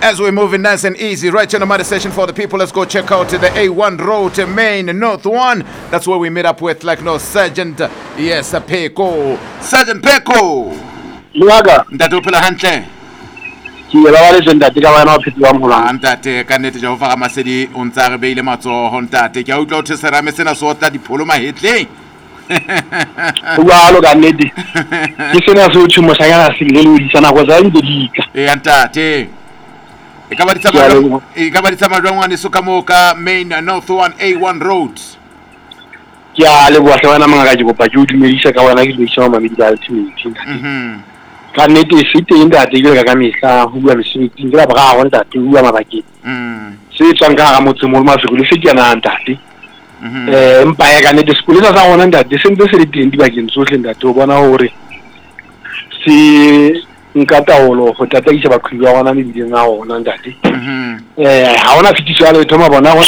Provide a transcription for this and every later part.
As we're moving nice and easy, right on the Muddy Station for the people, let's go check out the A1 Road, Main North 1. That's where we meet up with, Sergeant, yes, Peko. Sergeant Peko! Luaga. Ntate o phela hantle. Ke ba ba le ntate ka bana o phetse wa molwana. Ntate ka nnete Jehova ga masedi o ntse re beile matsogo ntate. Ke a utlwa o theserame sena se otla dipholo mahetleng. Wa lo ka nnete. Ke sena se o tshumosanya se le le di sana go tsa di dika. Ntate. E ka ba di tsamajwang so ka mo ka Main North 1 A1 Road. Ke a le bua tlwana mangaka ke kopa ke o dumedisa ka wena ke le shoma medical team. Ka nnete se teng ntate ke ka mehla ho bua mesebetsi ke la ba ga go ntate o bua mabakeng. Se tswang ka ga motse mo mafeko le se ke yana ntate. Empa ya ka nnete sekolesa sa gona ntate se ntse se le teng di bakeng tsohle ntate o bona hore se nka taolo go tataisa baqhwi ba gona le dileng a gona ntate. Ha ona fitiso ya letho ma bona go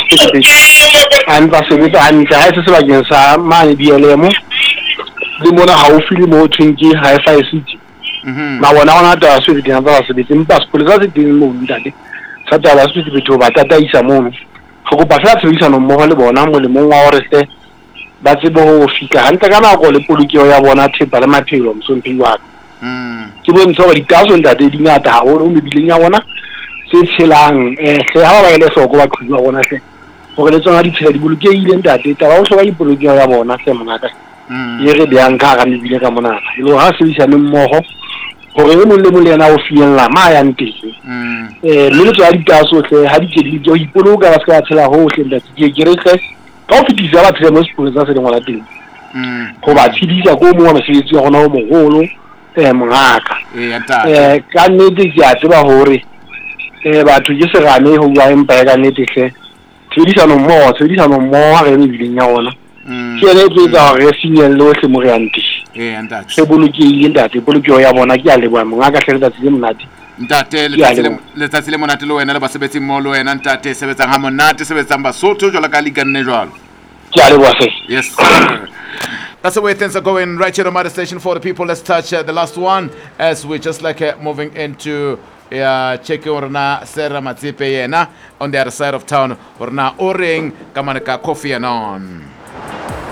ba sebetsa hantle ha se bakeng sa mane DLM le mona haufi le mo tshwenke Hi-Fi City. Ma bona gona ta se di ntsha se di mpa sekolesa se ding mo ntate sa tala se di betho ba tataisa mono go ba fela tshebisano mmogo le bona mo le mongwa gore se ba tsebo go fika hantle ka nako le polokego ya bona thepa le maphelo msomphi wa ke bontsha gore dikaso ntate di ngata ha o mebileng ya bona se tshelang se ha ba ile soko ba qhwa bona se gore le tsona di tshela di bolokegile ntate taba o hloka dipolokego ya bona se monaka ye re di anka ga mebile ka mona le ha se bisa mmogo gore mo le mo le yana o fiela ma ya nteng le le tswa dikaso tle ha di tshedi di ipoloka ba se ka tshela ho hle ntate ke re se ka o fitisa ba tsela mo sekolo sa se di ngola teng go ba tshedisa go mo wa mesebetsi ya gona o mogolo mongaka ka nnete ke a tseba hore batho ke se gane ho bua empa ka nnete hle tshedisano mmogo ga re mebileng ya gona ke ene ke tsa gore sinyelle o hle mo re anti se bolokile ntate polokego ya bona ke a leboa mongaka hle letsatsi le monate ntate letsatsi le monate le wena le basebetsi mmoho le wena ntate sebetsang ha monate sebetsang basotho jwalo ka liga nne jwalo ke a leboa se yes sir. That's the way things are going right here on Muddy Station for the people. Let's touch the last one as we just moving into checking orna Sarah Matsipe yena on the other side of town orna oring kamanaka coffee and on.